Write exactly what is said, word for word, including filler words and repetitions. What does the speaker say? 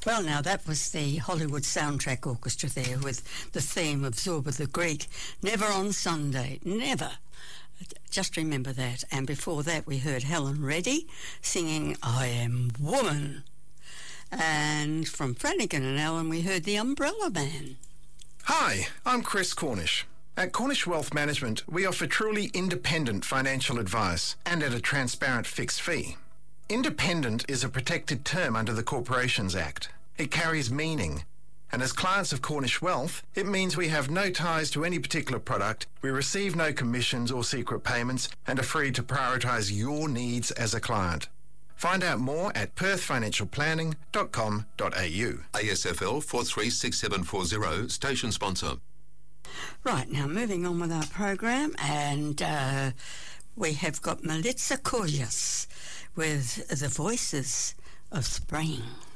Well, now, that was the Hollywood Soundtrack Orchestra there with the theme of Zorba the Greek. Never on Sunday. Never. Just remember that. And before that, we heard Helen Reddy singing I Am Woman. And from Flanagan and Allen, we heard The Umbrella Man. Hi, I'm Chris Cornish. At Cornish Wealth Management, we offer truly independent financial advice and at a transparent fixed fee. Independent is a protected term under the Corporations Act. It carries meaning. And as clients of Cornish Wealth, it means we have no ties to any particular product, we receive no commissions or secret payments, and are free to prioritise your needs as a client. Find out more at perth financial planning dot com dot a u. A S F L four three six seven four zero, station sponsor. Right, now moving on with our program, and uh, we have got Melitza Koyas with The Voices of Spring.